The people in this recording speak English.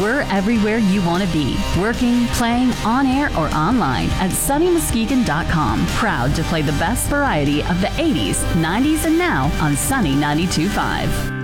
We're everywhere you want to be, working, playing, on air, or online at SunnyMuskegon.com. Proud to play the best variety of the 80s, 90s, and now on Sunny 92.5.